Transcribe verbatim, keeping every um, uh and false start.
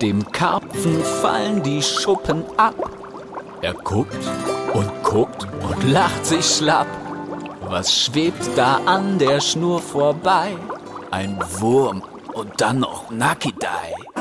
Dem Karpfen fallen die Schuppen ab. Er guckt und guckt und lacht sich schlapp. Was schwebt da an der Schnur vorbei? Ein Wurm und dann noch Nakidai.